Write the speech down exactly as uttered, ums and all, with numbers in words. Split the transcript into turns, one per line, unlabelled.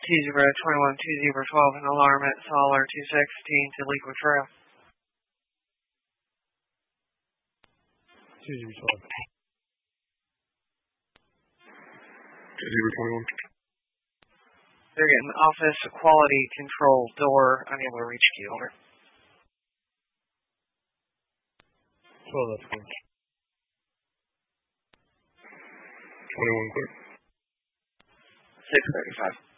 two zero twenty-one two zero twelve, an alarm at Solar two sixteen to Liquid Trail.
two zero twelve.
two zero twenty-one.
They're getting office quality control door unable to reach key holder.
twelve, that's good.
twenty-one clear.
six thirty-five.